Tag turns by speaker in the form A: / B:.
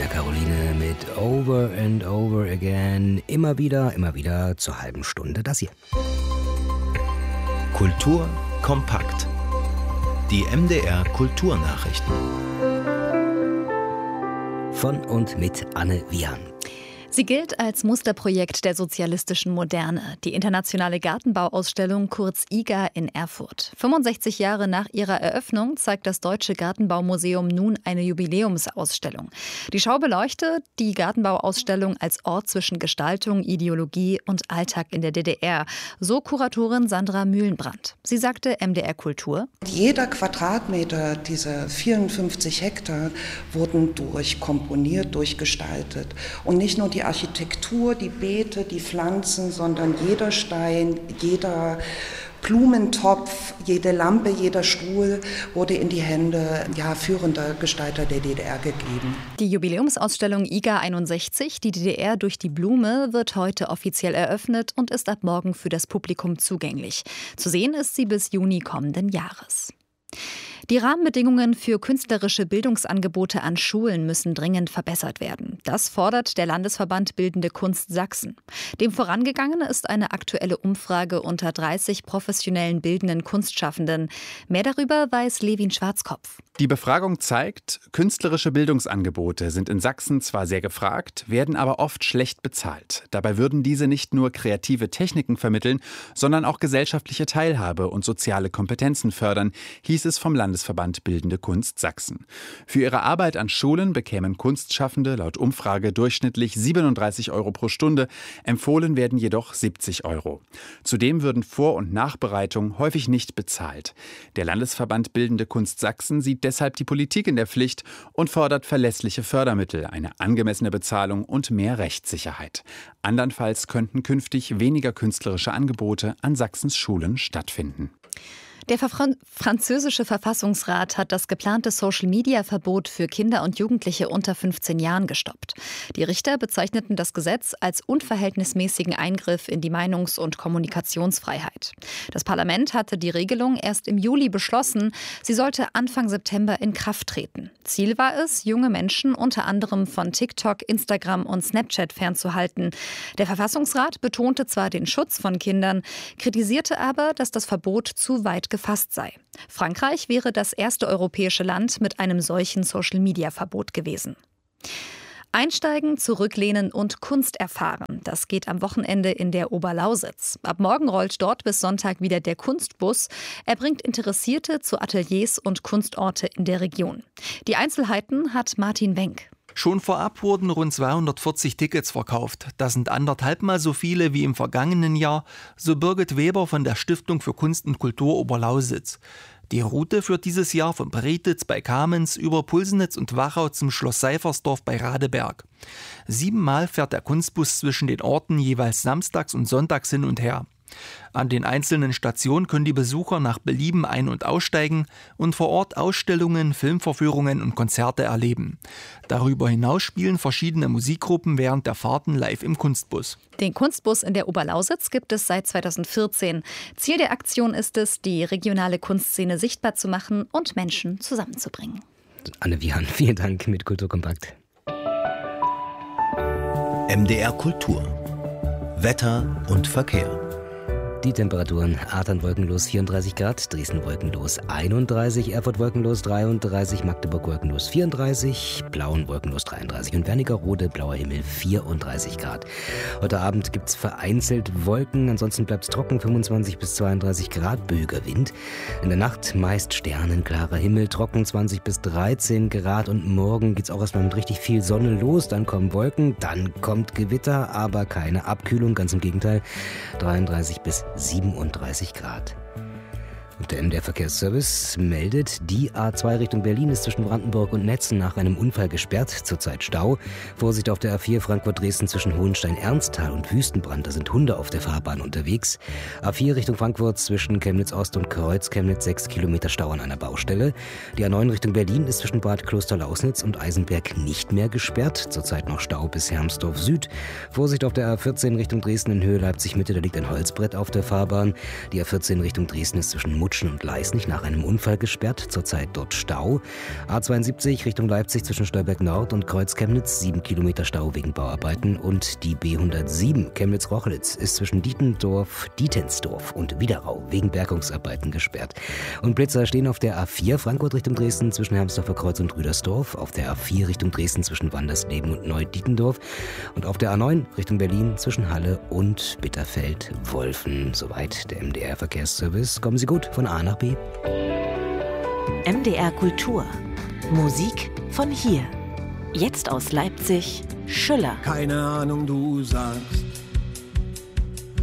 A: Rainer Caroline mit Over and Over Again. Immer wieder zur halben Stunde das hier.
B: Kultur kompakt. Die MDR Kulturnachrichten.
A: Von und mit Anne Wiehern.
C: Sie gilt als Musterprojekt der sozialistischen Moderne, die internationale Gartenbauausstellung kurz IGA in Erfurt. 65 Jahre nach ihrer Eröffnung zeigt das Deutsche Gartenbaumuseum nun eine Jubiläumsausstellung. Die Schau beleuchtet die Gartenbauausstellung als Ort zwischen Gestaltung, Ideologie und Alltag in der DDR, so Kuratorin Sandra Mühlenbrandt. Sie sagte MDR Kultur:
D: Jeder Quadratmeter dieser 54 Hektar wurden durchkomponiert, durchgestaltet. Und nicht nur die Architektur, die Beete, die Pflanzen, sondern jeder Stein, jeder Blumentopf, jede Lampe, jeder Stuhl wurde in die Hände führender Gestalter der DDR gegeben.
C: Die Jubiläumsausstellung IGA 61, die DDR durch die Blume, wird heute offiziell eröffnet und ist ab morgen für das Publikum zugänglich. Zu sehen ist sie bis Juni kommenden Jahres. Die Rahmenbedingungen für künstlerische Bildungsangebote an Schulen müssen dringend verbessert werden. Das fordert der Landesverband Bildende Kunst Sachsen. Dem vorangegangen ist eine aktuelle Umfrage unter 30 professionellen bildenden Kunstschaffenden. Mehr darüber weiß Levin Schwarzkopf.
E: Die Befragung zeigt, künstlerische Bildungsangebote sind in Sachsen zwar sehr gefragt, werden aber oft schlecht bezahlt. Dabei würden diese nicht nur kreative Techniken vermitteln, sondern auch gesellschaftliche Teilhabe und soziale Kompetenzen fördern, hieß es vom Landesverband Bildende Kunst Sachsen. Für ihre Arbeit an Schulen bekämen Kunstschaffende laut Umfrage durchschnittlich 37 € pro Stunde, empfohlen werden jedoch 70 €. Zudem würden Vor- und Nachbereitung häufig nicht bezahlt. Der Landesverband Bildende Kunst Sachsen sieht deshalb die Politik in der Pflicht und fordert verlässliche Fördermittel, eine angemessene Bezahlung und mehr Rechtssicherheit. Andernfalls könnten künftig weniger künstlerische Angebote an Sachsens Schulen stattfinden.
C: Der französische Verfassungsrat hat das geplante Social-Media-Verbot für Kinder und Jugendliche unter 15 Jahren gestoppt. Die Richter bezeichneten das Gesetz als unverhältnismäßigen Eingriff in die Meinungs- und Kommunikationsfreiheit. Das Parlament hatte die Regelung erst im Juli beschlossen. Sie sollte Anfang September in Kraft treten. Ziel war es, junge Menschen unter anderem von TikTok, Instagram und Snapchat fernzuhalten. Der Verfassungsrat betonte zwar den Schutz von Kindern, kritisierte aber, dass das Verbot zu weit gefasst sei. Frankreich wäre das erste europäische Land mit einem solchen Social-Media-Verbot gewesen. Einsteigen, zurücklehnen und Kunst erfahren. Das geht am Wochenende in der Oberlausitz. Ab morgen rollt dort bis Sonntag wieder der Kunstbus. Er bringt Interessierte zu Ateliers und Kunstorte in der Region. Die Einzelheiten hat Martin Wenk.
F: Schon vorab wurden rund 240 Tickets verkauft. Das sind 1,5 Mal so viele wie im vergangenen Jahr, so Birgit Weber von der Stiftung für Kunst und Kultur Oberlausitz. Die Route führt dieses Jahr von Bretitz bei Kamenz über Pulsenitz und Wachau zum Schloss Seifersdorf bei Radeberg. 7 Mal fährt der Kunstbus zwischen den Orten jeweils samstags und sonntags hin und her. An den einzelnen Stationen können die Besucher nach Belieben ein- und aussteigen und vor Ort Ausstellungen, Filmvorführungen und Konzerte erleben. Darüber hinaus spielen verschiedene Musikgruppen während der Fahrten live im Kunstbus.
C: Den Kunstbus in der Oberlausitz gibt es seit 2014. Ziel der Aktion ist es, die regionale Kunstszene sichtbar zu machen und Menschen zusammenzubringen.
A: Anne Wiehern, vielen Dank mit Kulturkompakt.
B: MDR Kultur. Wetter und Verkehr.
A: Die Temperaturen: Adern wolkenlos 34 Grad, Dresden wolkenlos 31, Erfurt wolkenlos 33, Magdeburg wolkenlos 34, Plauen wolkenlos 33 und Wernigerode blauer Himmel 34 Grad. Heute Abend gibt es vereinzelt Wolken, ansonsten bleibt es trocken, 25 bis 32 Grad, böiger Wind. In der Nacht meist sternenklarer Himmel, trocken 20 bis 13 Grad und morgen geht es auch erstmal mit richtig viel Sonne los, dann kommen Wolken, dann kommt Gewitter, aber keine Abkühlung, ganz im Gegenteil, 33 bis 37 Grad. Und der MDR-Verkehrsservice meldet, die A2 Richtung Berlin ist zwischen Brandenburg und Netzen nach einem Unfall gesperrt, zurzeit Stau. Vorsicht auf der A4 Frankfurt-Dresden zwischen Hohenstein-Ernsthal und Wüstenbrand, da sind Hunde auf der Fahrbahn unterwegs. A4 Richtung Frankfurt zwischen Chemnitz-Ost und Kreuz-Chemnitz 6 Kilometer Stau an einer Baustelle. Die A9 Richtung Berlin ist zwischen Bad Kloster-Lausnitz und Eisenberg nicht mehr gesperrt, zurzeit noch Stau bis Hermsdorf Süd. Vorsicht auf der A14 Richtung Dresden in Höhe Leipzig-Mitte, da liegt ein Holzbrett auf der Fahrbahn. Die A14 Richtung Dresden ist zwischen Lutschen und Leisnig nach einem Unfall gesperrt, zurzeit dort Stau. A72 Richtung Leipzig zwischen Stolberg Nord und Kreuz Chemnitz, 7 Kilometer Stau wegen Bauarbeiten. Und die B107 Chemnitz-Rochlitz ist zwischen Dietensdorf und Widerau wegen Bergungsarbeiten gesperrt. Und Blitzer stehen auf der A4 Frankfurt Richtung Dresden zwischen Hermsdorfer Kreuz und Rüdersdorf, auf der A4 Richtung Dresden zwischen Wandersleben und Neudietendorf und auf der A9 Richtung Berlin zwischen Halle und Bitterfeld-Wolfen. Soweit der MDR-Verkehrsservice. Kommen Sie gut von A nach B.
G: MDR Kultur. Musik von hier. Jetzt aus Leipzig, Schüller.
H: Keine Ahnung, du sagst